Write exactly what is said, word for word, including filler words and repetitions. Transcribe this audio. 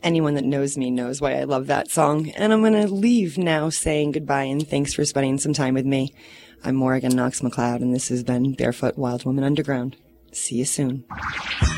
anyone that knows me knows why I love that song. And I'm going to leave now saying goodbye and thanks for spending some time with me. I'm Morrigan Knox McLeod, and this has been Barefoot Wild Woman Underground. See you soon.